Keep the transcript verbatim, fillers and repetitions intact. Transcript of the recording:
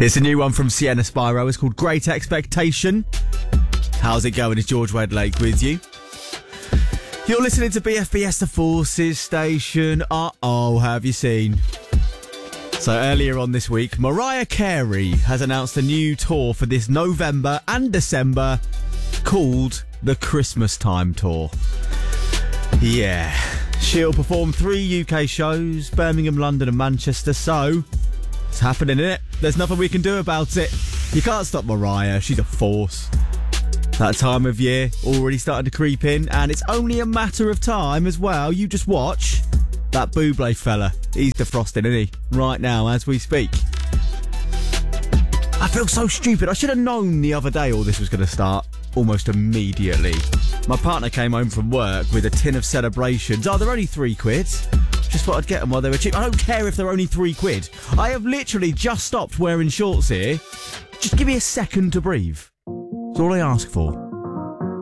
It's a new one from Sienna Spyro. It's called Great Expectation. How's it going? It's George Wedlake with you. You're listening to B F B S The Forces station. Uh-oh, have you seen? So earlier on this week, Mariah Carey has announced a new tour for this November and December called the Christmas Time Tour. Yeah, she'll perform three U K shows, Birmingham, London and Manchester, so it's happening, innit? There's nothing we can do about it. You can't stop Mariah, she's a force. That time of year already starting to creep in, and it's only a matter of time as well. You just watch that Bublé fella. He's defrosting, isn't he? Right now, as we speak. I feel so stupid. I should have known the other day all this was going to start almost immediately. My partner came home from work with a tin of Celebrations. Oh, they're only three quid. Just thought I'd get them while they were cheap. I don't care if they're only three quid. I have literally just stopped wearing shorts here. Just give me a second to breathe. That's all I ask for.